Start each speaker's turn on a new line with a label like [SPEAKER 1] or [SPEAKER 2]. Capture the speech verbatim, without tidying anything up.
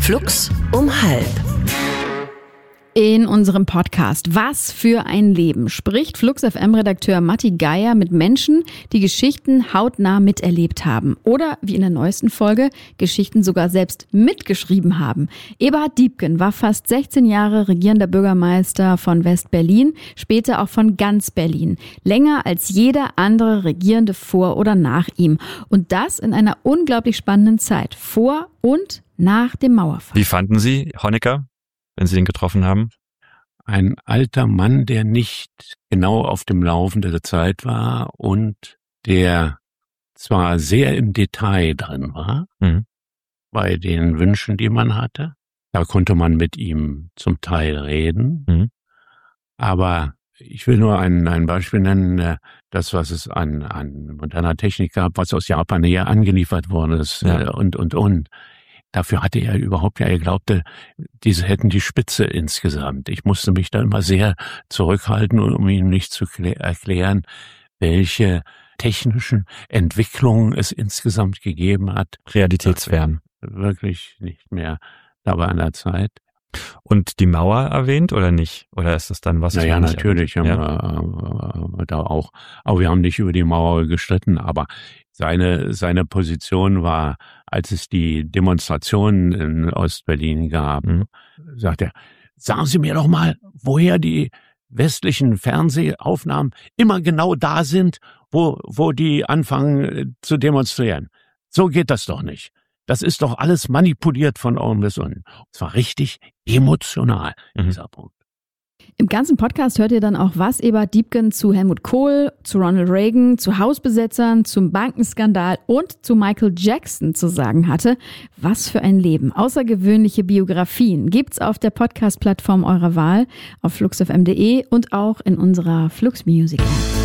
[SPEAKER 1] Flux um halb.
[SPEAKER 2] In unserem Podcast Was für ein Leben spricht Flux F M-Redakteur Matti Geier mit Menschen, die Geschichten hautnah miterlebt haben oder, wie in der neuesten Folge, Geschichten sogar selbst mitgeschrieben haben. Eberhard Diepgen war fast sechzehn Jahre regierender Bürgermeister von West-Berlin, später auch von ganz Berlin. Länger als jeder andere Regierende vor oder nach ihm. Und das in einer unglaublich spannenden Zeit, vor und nach dem Mauerfall.
[SPEAKER 3] Wie fanden Sie Honecker, wenn Sie ihn getroffen haben?
[SPEAKER 4] Ein alter Mann, der nicht genau auf dem Laufenden der Zeit war und der zwar sehr im Detail drin war, mhm. bei den Wünschen, die man hatte. Da konnte man mit ihm zum Teil reden. Mhm. Aber ich will nur ein, ein Beispiel nennen, das, was es an, an moderner Technik gab, was aus Japan hier angeliefert worden ist, ja. und, und, und. Dafür hatte er überhaupt ja, er glaubte, diese hätten die Spitze insgesamt. Ich musste mich da immer sehr zurückhalten, um ihm nicht zu erklären, welche technischen Entwicklungen es insgesamt gegeben hat.
[SPEAKER 3] Realitätsfern.
[SPEAKER 4] Wirklich nicht mehr dabei an der Zeit.
[SPEAKER 3] Und die Mauer erwähnt oder nicht? Oder ist das dann was?
[SPEAKER 4] Naja, natürlich haben ja. wir äh, da auch, aber wir haben nicht über die Mauer gestritten, aber seine, seine Position war, als es die Demonstrationen in Ostberlin gab, mhm. sagt er, sagen Sie mir doch mal, woher die westlichen Fernsehaufnahmen immer genau da sind, wo, wo die anfangen zu demonstrieren. So geht das doch nicht. Das ist doch alles manipuliert von oben bis unten. Es war richtig emotional, mhm. dieser Punkt.
[SPEAKER 2] Im ganzen Podcast hört ihr dann auch, was Eberhard Diepgen zu Helmut Kohl, zu Ronald Reagan, zu Hausbesetzern, zum Bankenskandal und zu Michael Jackson zu sagen hatte. Was für ein Leben. Außergewöhnliche Biografien gibt's auf der Podcast-Plattform eurer Wahl, auf flux f m punkt de und auch in unserer Flux Music App.